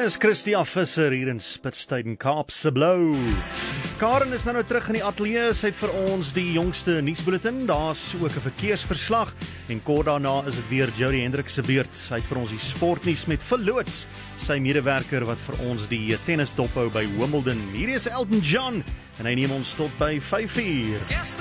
Dis Christia Visser hier in Spitstein, Kaapse Blou. Karen is nou terug in die ateljee. Sy het vir ons die jongste nuusbulletin. Daar's ook 'n verkeersverslag en kort daarna is dit weer Jody Hendrik se beurt. Sy het vir ons die sportnuus met verloots, sy medewerker wat vir ons die tennis dophou by Wimbledon. Hier is Elton John en hy neem ons tot by 5:00.